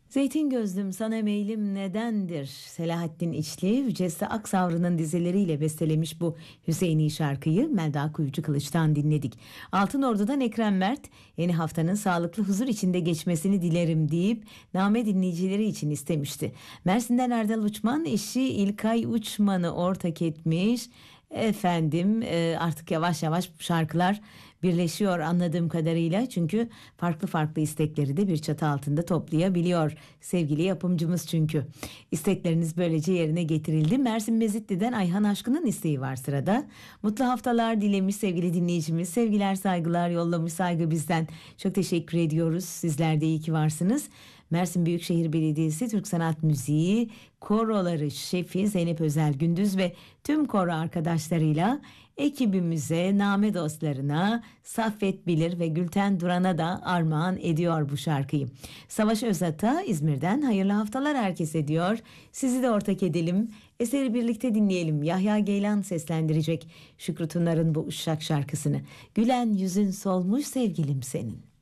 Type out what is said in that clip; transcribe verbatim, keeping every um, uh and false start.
Zeytin gözlüm sana meylim nedendir? Selahattin İçli, Yücesi Aksavrı'nın dizeleriyle bestelemiş bu Hüseyini şarkıyı Melda Kuyucu Kılıç'tan dinledik. Altınordu'dan Ekrem Mert, yeni haftanın sağlıklı huzur içinde geçmesini dilerim deyip name dinleyicileri için istemişti. Mersin'den Erdal Uçman, eşi İlkay Uçman'ı ortak etmiş. Efendim e, artık yavaş yavaş bu şarkılar birleşiyor anladığım kadarıyla, çünkü farklı farklı istekleri de bir çatı altında toplayabiliyor sevgili yapımcımız. Çünkü istekleriniz böylece yerine getirildi. Mersin Mezitli'den Ayhan Aşkın'ın isteği var sırada. Mutlu haftalar dilemiş sevgili dinleyicimiz, sevgiler saygılar yollamış, saygı bizden. Çok teşekkür ediyoruz, sizler de iyi ki varsınız. Mersin Büyükşehir Belediyesi Türk Sanat Müziği Koroları Şefi Zeynep Özel Gündüz ve tüm koro arkadaşlarıyla ekibimize, name dostlarına, Saffet Bilir ve Gülten Duran'a da armağan ediyor bu şarkıyı. Savaş Özat'a İzmir'den hayırlı haftalar herkese diyor. Sizi de ortak edelim. Eseri birlikte dinleyelim. Yahya Geylan seslendirecek Şükrü Tunar'ın bu Uşak şarkısını. Gülen yüzün solmuş sevgilim senin.